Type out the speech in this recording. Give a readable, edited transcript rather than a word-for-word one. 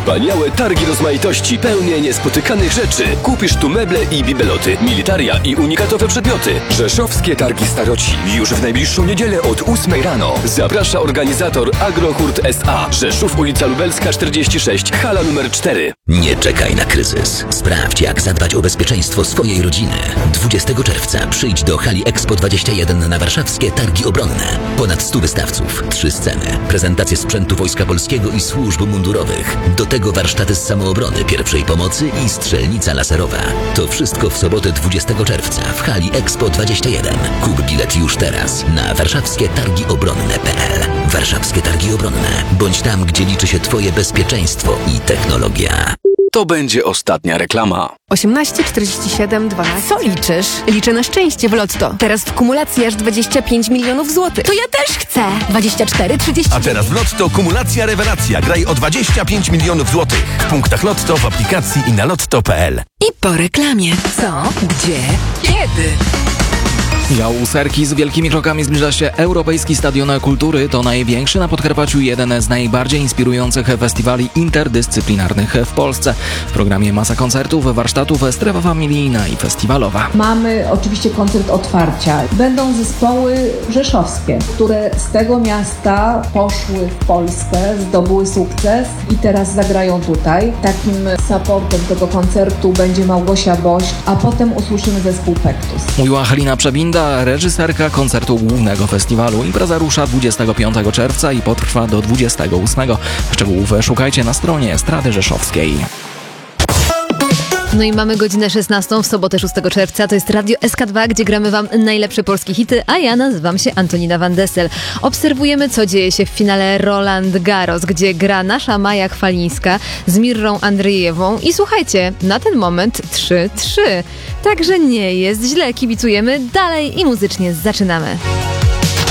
Wspaniałe targi rozmaitości, pełne niespotykanych rzeczy. Kupisz tu meble i bibeloty, militaria i unikatowe przedmioty. Rzeszowskie Targi Staroci. Już w najbliższą niedzielę od 8 rano. Zaprasza organizator Agrohurt S.A. Rzeszów, ulica Lubelska 46, hala numer 4. Nie czekaj na kryzys. Sprawdź, jak zadbać o bezpieczeństwo swojej rodziny. 20 czerwca przyjdź do hali Expo 21 na warszawskie Targi Obronne. Ponad 100 wystawców, 3 sceny, prezentacje sprzętu Wojska Polskiego i służb mundurowych. Do tego warsztaty z samoobrony, pierwszej pomocy i strzelnica laserowa. To wszystko w sobotę 20 czerwca w hali Expo 21. Kup bilet już teraz na warszawskietargiobronne.pl. Warszawskie Targi Obronne. Bądź tam, gdzie liczy się Twoje bezpieczeństwo i technologia. To będzie ostatnia reklama. 18, 47, 12. Co liczysz? Liczę na szczęście w Lotto. Teraz w kumulacji aż 25 milionów złotych. To ja też chcę. 24, 30. A teraz w Lotto kumulacja rewelacja. Graj o 25 milionów złotych. W punktach Lotto, w aplikacji i na lotto.pl. I po reklamie. Co? Gdzie? Kiedy? Dział Óserki z wielkimi krokami zbliża się Europejski Stadion Kultury. To największy na Podkarpaciu, jeden z najbardziej inspirujących festiwali interdyscyplinarnych w Polsce. W programie masa koncertów, warsztatów, strefa familijna i festiwalowa. Mamy oczywiście koncert otwarcia. Będą zespoły rzeszowskie, które z tego miasta poszły w Polskę, zdobyły sukces i teraz zagrają tutaj. Takim supportem tego koncertu będzie Małgosia Bość, a potem usłyszymy zespół Pektus. Mówiła Halina Przebinda, reżyserka koncertu głównego festiwalu. Impreza rusza 25 czerwca i potrwa do 28. Szczegółów szukajcie na stronie Estrady Rzeszowskiej. No i mamy godzinę 16 w sobotę 6 czerwca. To jest Radio SK2, gdzie gramy wam najlepsze polskie hity, a ja nazywam się Antonina Van Dessel. Obserwujemy, co dzieje się w finale Roland Garros, gdzie gra nasza Maja Chwalińska z Mirrą Andrzejewą. I słuchajcie, na ten moment 3-3. Także nie jest źle. Kibicujemy dalej i muzycznie zaczynamy.